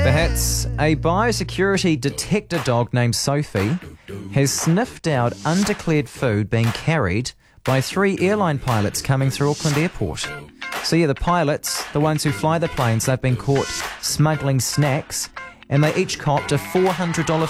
The hits. A biosecurity detector dog named Sophie has sniffed out undeclared food being carried by 3 airline pilots coming through Auckland Airport. So yeah, the pilots, the ones who fly the planes, they've been caught smuggling snacks, and they each copped a $400